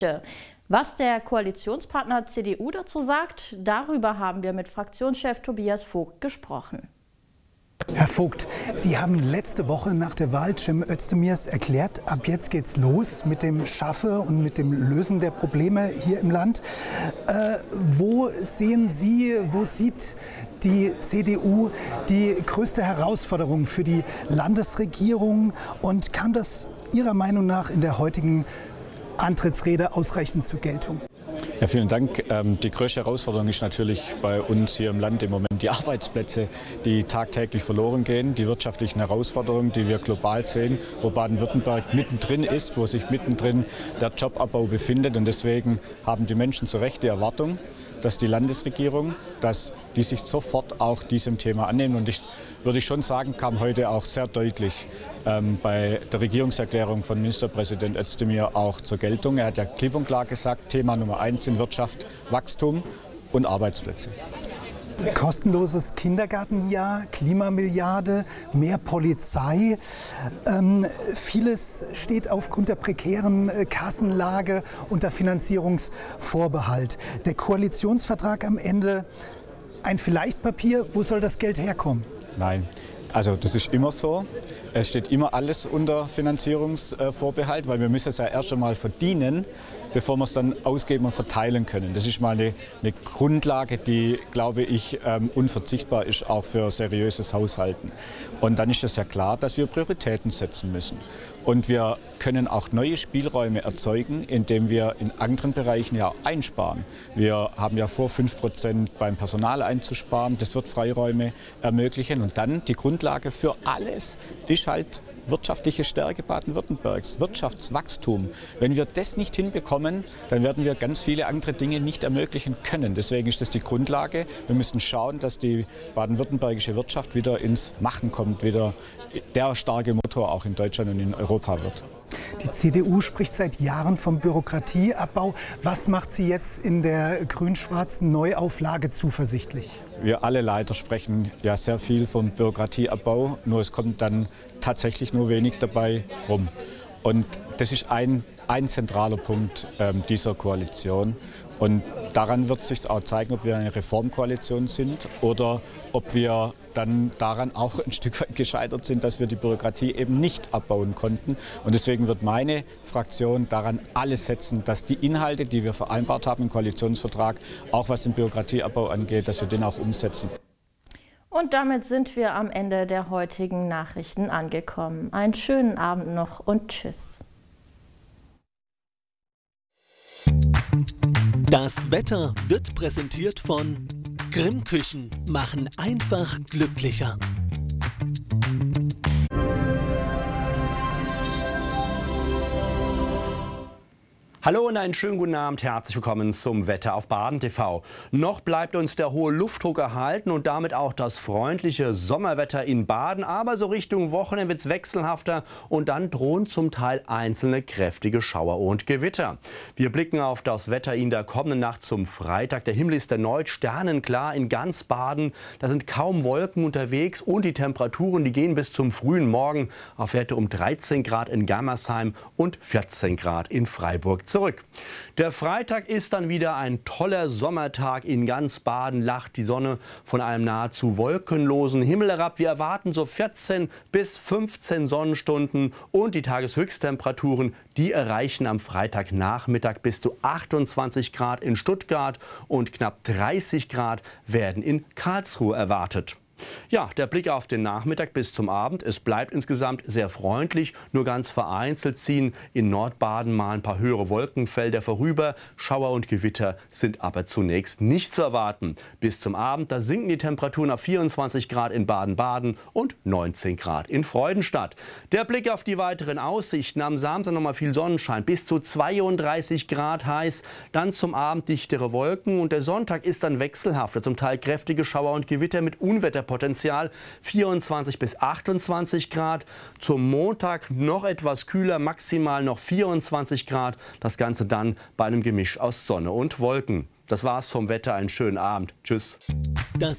Was der Koalitionspartner CDU dazu sagt, darüber haben wir mit Fraktionschef Tobias Vogt gesprochen. Herr Vogt, Sie haben letzte Woche nach der Wahl Cem Özdemirs erklärt, ab jetzt geht's los mit dem Schaffe und mit dem Lösen der Probleme hier im Land. Wo sieht die CDU die größte Herausforderung für die Landesregierung und kam das Ihrer Meinung nach in der heutigen Antrittsrede ausreichend zur Geltung? Ja, vielen Dank. Die größte Herausforderung ist natürlich bei uns hier im Land im Moment die Arbeitsplätze, die tagtäglich verloren gehen, die wirtschaftlichen Herausforderungen, die wir global sehen, wo Baden-Württemberg mittendrin ist, wo sich mittendrin der Jobabbau befindet. Und deswegen haben die Menschen zu Recht die Erwartung, dass die Landesregierung, dass die sich sofort auch diesem Thema annehmen. Und ich würde schon sagen, kam heute auch sehr deutlich bei der Regierungserklärung von Ministerpräsident Özdemir auch zur Geltung. Er hat ja klipp und klar gesagt, Thema Nummer 1 sind Wirtschaft, Wachstum und Arbeitsplätze. Kostenloses Kindergartenjahr, Klimamilliarde, mehr Polizei. Vieles steht aufgrund der prekären Kassenlage unter Finanzierungsvorbehalt. Der Koalitionsvertrag am Ende ein Vielleicht-Papier. Wo soll das Geld herkommen? Nein, also das ist immer so. Es steht immer alles unter Finanzierungsvorbehalt, weil wir müssen es ja erst einmal verdienen, bevor wir es dann ausgeben und verteilen können. Das ist mal eine Grundlage, die, glaube ich, unverzichtbar ist, auch für seriöses Haushalten. Und dann ist es ja klar, dass wir Prioritäten setzen müssen. Und wir können auch neue Spielräume erzeugen, indem wir in anderen Bereichen ja einsparen. Wir haben ja vor, 5% beim Personal einzusparen. Das wird Freiräume ermöglichen. Und dann die Grundlage für alles ist halt wirtschaftliche Stärke Baden-Württembergs, Wirtschaftswachstum. Wenn wir das nicht hinbekommen, dann werden wir ganz viele andere Dinge nicht ermöglichen können. Deswegen ist das die Grundlage. Wir müssen schauen, dass die baden-württembergische Wirtschaft wieder ins Machen kommt, wieder der starke Motor auch in Deutschland und in Europa wird. Die CDU spricht seit Jahren vom Bürokratieabbau. Was macht sie jetzt in der grün-schwarzen Neuauflage zuversichtlich? Wir alle leider sprechen ja sehr viel vom Bürokratieabbau, nur es kommt dann tatsächlich nur wenig dabei rum. Und das ist ein zentraler Punkt dieser Koalition. Und daran wird sich auch zeigen, ob wir eine Reformkoalition sind oder ob wir dann daran auch ein Stück weit gescheitert sind, dass wir die Bürokratie eben nicht abbauen konnten. Und deswegen wird meine Fraktion daran alles setzen, dass die Inhalte, die wir vereinbart haben im Koalitionsvertrag, auch was den Bürokratieabbau angeht, dass wir den auch umsetzen. Und damit sind wir am Ende der heutigen Nachrichten angekommen. Einen schönen Abend noch und tschüss. Das Wetter wird präsentiert von Grimm Küchen, machen einfach glücklicher. Hallo und einen schönen guten Abend, herzlich willkommen zum Wetter auf Baden TV. Noch bleibt uns der hohe Luftdruck erhalten und damit auch das freundliche Sommerwetter in Baden, aber so Richtung Wochenende wird es wechselhafter und dann drohen zum Teil einzelne kräftige Schauer und Gewitter. Wir blicken auf das Wetter in der kommenden Nacht zum Freitag. Der Himmel ist erneut sternenklar in ganz Baden, da sind kaum Wolken unterwegs und die Temperaturen, die gehen bis zum frühen Morgen auf Werte um 13 Grad in Germersheim und 14 Grad in Freiburg zurück. Der Freitag ist dann wieder ein toller Sommertag. In ganz Baden lacht die Sonne von einem nahezu wolkenlosen Himmel herab. Wir erwarten so 14 bis 15 Sonnenstunden und die Tageshöchsttemperaturen, die erreichen am Freitagnachmittag bis zu 28 Grad in Stuttgart und knapp 30 Grad werden in Karlsruhe erwartet. Ja, der Blick auf den Nachmittag bis zum Abend. Es bleibt insgesamt sehr freundlich. Nur ganz vereinzelt ziehen in Nordbaden mal ein paar höhere Wolkenfelder vorüber. Schauer und Gewitter sind aber zunächst nicht zu erwarten. Bis zum Abend, da sinken die Temperaturen auf 24 Grad in Baden-Baden und 19 Grad in Freudenstadt. Der Blick auf die weiteren Aussichten. Am Samstag noch mal viel Sonnenschein, bis zu 32 Grad heiß. Dann zum Abend dichtere Wolken und der Sonntag ist dann wechselhafter. Zum Teil kräftige Schauer und Gewitter mit Unwetterpotenzial. 24 bis 28 Grad. Zum Montag noch etwas kühler, maximal noch 24 Grad. Das Ganze dann bei einem Gemisch aus Sonne und Wolken. Das war's vom Wetter. Einen schönen Abend. Tschüss.